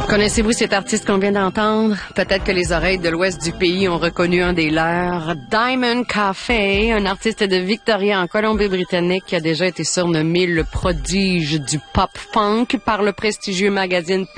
Connaissez-vous cet artiste qu'on vient d'entendre? Peut-être que les oreilles de l'ouest du pays ont reconnu un des leurs. Diamond Cafe, un artiste de Victoria en Colombie-Britannique qui a déjà été surnommé le prodige du pop-funk par le prestigieux magazine